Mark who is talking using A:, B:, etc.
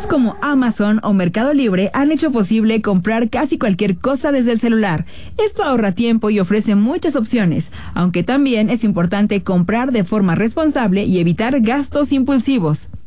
A: como Amazon o Mercado Libre han hecho posible comprar casi cualquier cosa desde el celular. Esto ahorra tiempo y ofrece muchas opciones, aunque también es importante comprar de forma responsable y evitar gastos impulsivos.